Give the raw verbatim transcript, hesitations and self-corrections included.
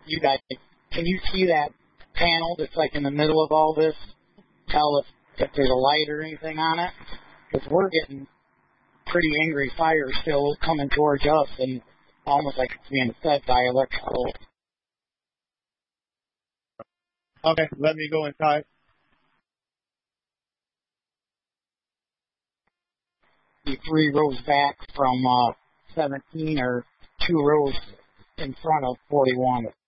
you guys, can you see that panel that's like in the middle of all this? Tell if, if there's a light or anything on it? Because we're getting pretty angry fire still coming towards us, and almost like it's being fed by electrical. Okay, let me go inside. The three rows back from uh, seventeen or two rows in front of forty-one.